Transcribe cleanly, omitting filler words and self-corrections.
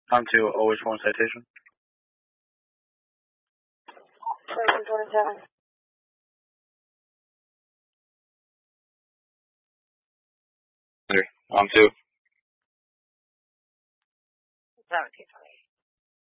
On to always one citation. 27. There. On to 17.